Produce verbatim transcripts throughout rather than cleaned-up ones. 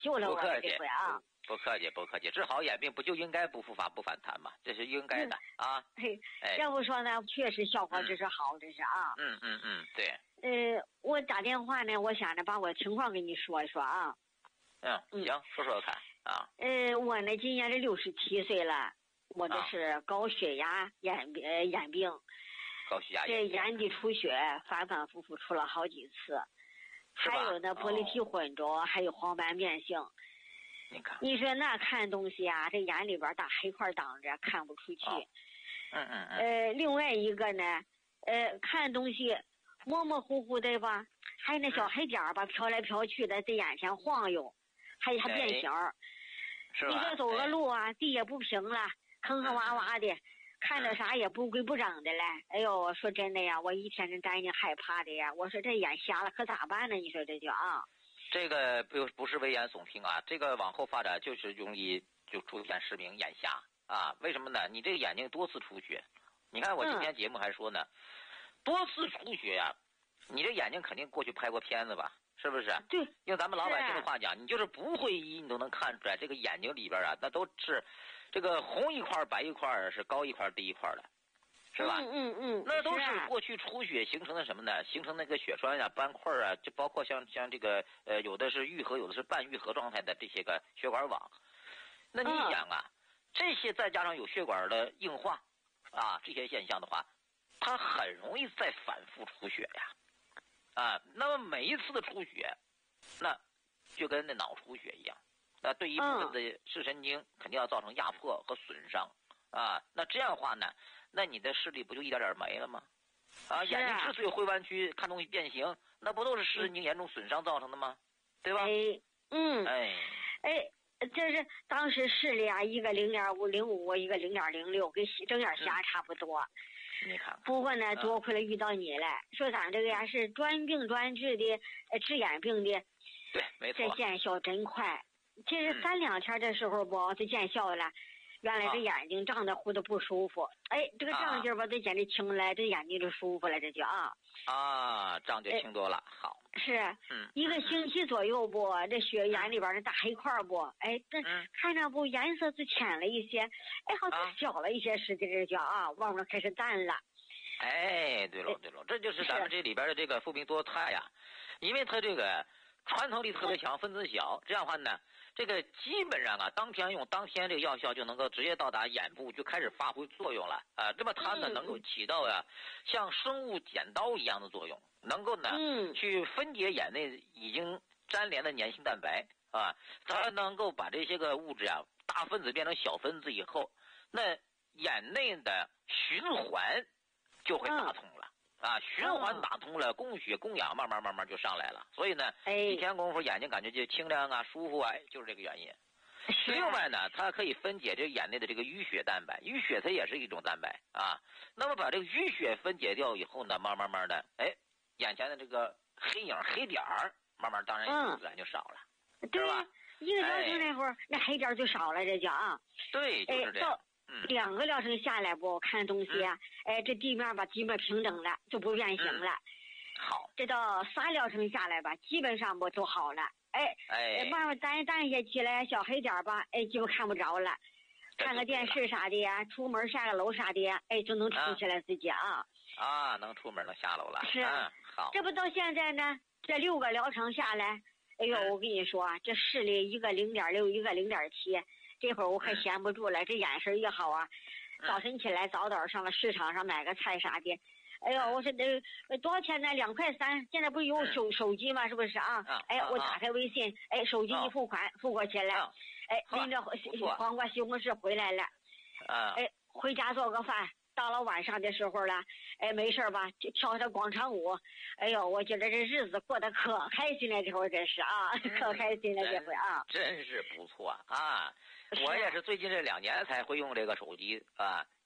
救了我这回啊！ 不客气，不客气，治好眼病不就应该不复发不反弹吗？这是应该的、嗯、啊！ 嘿，要不说呢，确实效果这是好，这是啊。 嗯嗯嗯，对。 呃，我打电话呢，我想着把我情况给你说一说啊。 嗯，行，说说看啊。 呃，我呢今年是六十七岁了，我这是高血压眼呃眼病， 高血压这眼底出血，反反复复出了好几次，还有呢玻璃体混浊，哦、还有黄斑变性。 你看， 你说那看东西啊，这眼里边大黑块挡着，看不出去。 哦、嗯嗯嗯。 呃，另外一个呢，呃，看东西模模糊糊的吧，还有那小黑点儿吧，飘来飘去的，在眼前晃悠，还还变形。 是吧？ 你这走个路啊，地也不平了，坑坑洼洼的，看着啥也不规不整的嘞。哎呦，我说真的呀，我一天真担心害怕的呀。我说这眼瞎了可咋办呢？你说这就啊。 这个不不是危言耸听啊，这个往后发展就是容易就出现失明、眼瞎啊。为什么呢？你这个眼睛多次出血，你看我今天节目还说呢，嗯、多次出血呀、啊，你这眼睛肯定过去拍过片子吧？是不是？ 对。 用咱们老百姓的话讲，你就是不会医，你都能看出来，这个眼睛里边啊，那都是这个红一块白一块，是高一块低一块的。是吧？ 嗯嗯嗯， 那都是过去出血形成的什么呢？形成那个血栓啊、斑块啊，就包括像像这个呃，有的是愈合，有的是半愈合状态的这些个血管网。那你想啊，嗯、这些再加上有血管的硬化啊，这些现象的话，它很容易再反复出血呀。啊，那么每一次的出血，那就跟那脑出血一样，那对一部分的视神经肯定要造成压迫和损伤啊。那这样的话呢？那你的视力不就一点点没了吗？啊，眼睛之所以会弯曲、看东西变形，那不都是视神经严重损伤造成的吗？对吧？ 哎，嗯， 哎， 哎，这是当时视力啊，一个零点五零五，一个零点零六，跟睁眼瞎差不多。 嗯、你看， 不过呢，多亏了遇到你了，说咱这个呀是专病专治的，呃，治眼病的。 对，没错。 这见效真快，其实三两天的时候不，就见效了。原来这眼睛胀得糊的不舒服，哎，这个胀劲儿吧，这简直轻了，这眼睛就舒服了，这就啊。 啊，胀就轻多了，好。 是， 嗯， 一个星期左右不，这血眼里边的大黑块不，哎，这看着不颜色就浅了一些，哎，好像小了一些似的，这就啊，慢慢开始淡了。 哎，对喽对喽，这就是咱们这里边的这个复明多肽呀，因为它这个穿透力特别强，分子小，这样的话呢。这个基本上啊，当天用当天这个药效就能够直接到达眼部，就开始发挥作用了啊。那么它呢，能够起到呀、啊、像生物剪刀一样的作用，能够呢、 嗯、 去分解眼内已经粘连的粘性蛋白啊，它能够把这些个物质啊大分子变成小分子以后，那眼内的循环就会打通了。嗯啊，循环打通了，供血供氧慢慢慢慢就上来了，所以呢， 哎， 一天功夫眼睛感觉就清亮啊、舒服啊，就是这个原因。另外呢，它可以分解这个眼内的这个淤血蛋白，淤血它也是一种蛋白啊。那么把这个淤血分解掉以后呢，慢慢慢的，哎，眼前的这个黑影黑点儿，慢慢当然也自然就少了， 嗯、对吧？ 一个疗程那会儿，哎、那黑点就少了，这叫啊。 对，就是这样。嗯、 两个疗程下来不看东西啊，嗯、哎，这地面吧基本平整了，就不变形了。 嗯、好， 这到仨疗程下来吧，基本上不都好了。哎， 哎， 慢慢淡淡些起来，小黑点吧，哎，基本看不着了。看个电视啥的呀，出门下个楼啥的呀，哎，就能出起来自己啊。 啊，能出门能下楼了。 是， 嗯、好。 这不到现在呢，这六个疗程下来，哎呦，我跟你说啊，这视力一个零点六，一个零点七。这会儿我可闲不住了，这眼神也好啊，早晨起来早早上了市场上买个菜啥的，哎呦，我说这多少钱呢？两块三，现在不是有手手机吗？是不是啊？哎，我打开微信，哎，手机一付款，付过去了，哎，拎着黄瓜西红柿回来了，哎，回家做个饭，到了晚上的时候了，哎，没事吧，就跳跳广场舞，哎呦，我觉得这日子过得可开心了，这会儿真是啊，可开心了这回啊， 真是不错啊。我也是最近这两年才会用这个手机啊，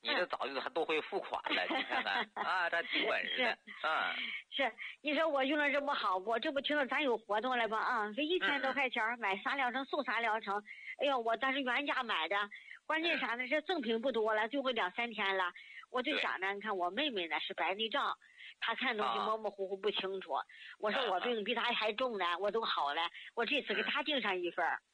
你这早就还都会付款了，你看看啊，这挺本事的啊。 是，你说我用了这么好不？这不听说咱有活动了吧？啊，这一千多块钱买仨疗程送仨疗程，哎呦，我当时原价买的，关键啥呢？这赠品不多了，就会两三天了。我就想着，你看我妹妹呢是白内障，她看东西模模糊糊不清楚。我说我病比她还重呢，我都好了，我这次给她订上一份。